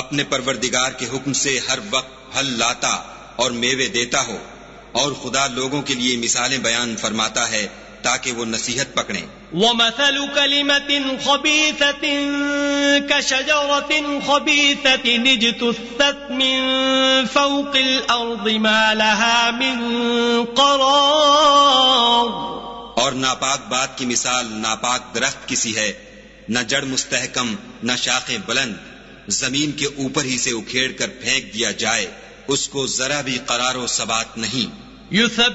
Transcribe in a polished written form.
अपने परवरदिगार के हुक्म से हर वक्त फल लाता और मेवे देता हो, और खुदा लोगों के लिए मिसालें बयान फरमाता है ताकि वो नसीहत पकड़ें। वमथलु कलिमतिन खबीसतिन कशजरतिन खबीसतिन इज्तुस्सत मिन फौक़िल अर्दि मा लहा मिन क़रार। और नापाक बात की मिसाल नापाक दरख्त किसी है, न जड़ मुस्तहकम न शाखें बुलंद, जमीन के ऊपर ही से उखेड़ कर फेंक दिया जाए, उसको जरा भी करारो सबात नहीं।